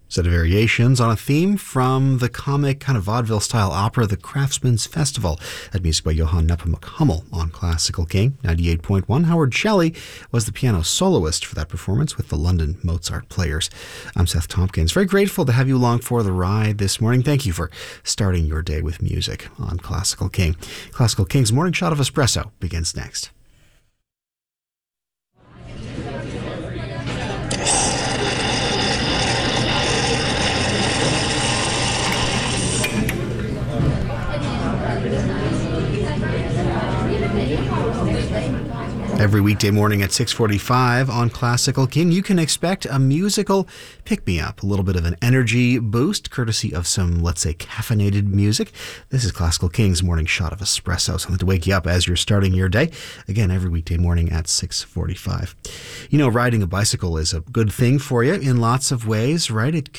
Set of variations on a theme from the comic kind of vaudeville-style opera, The Craftsman's Festival. That music by Johann Nepomuk Hummel on Classical King 98.1. Howard Shelley was the piano soloist for that performance with the London Mozart Players. I'm Seth Tompkins. Very grateful to have you along for the ride this morning. Thank you for starting your day with music on Classical King. Classical King's Morning Shot of Espresso begins next. Every weekday morning at 6:45 on Classical King, you can expect a musical pick-me-up, a little bit of an energy boost, courtesy of some, let's say, caffeinated music. This is Classical King's Morning Shot of Espresso, something to wake you up as you're starting your day. Again, every weekday morning at 6:45. You know, riding a bicycle is a good thing for you in lots of ways, right? It